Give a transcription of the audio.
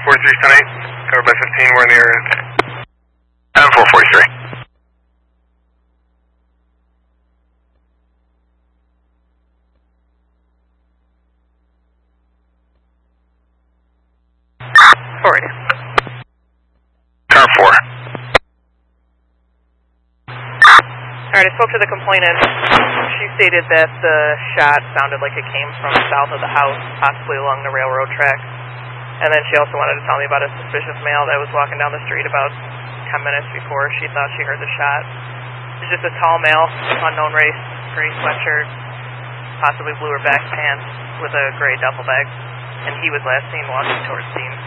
43 covered by 15, we're in the area. 443. Car 4. Alright, I spoke to the complainant. She stated that the shot sounded like it came from south of the house, possibly along the railroad track. And then she also wanted to tell me about a suspicious male that was walking down the street about 10 minutes before she thought she heard the shot. It's just a tall male, unknown race, gray sweatshirt, possibly blue or black pants, with a gray duffel bag. And he was last seen walking towards the scene.